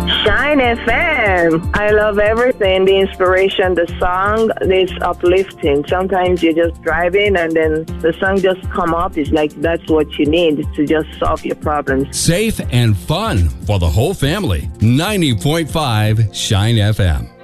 Shine FM. I love everything. The inspiration, the song is uplifting. Sometimes you're just driving and then the song just come up. It's like that's what you need to just solve your problems. Safe and fun for the whole family. 90.5 Shine FM.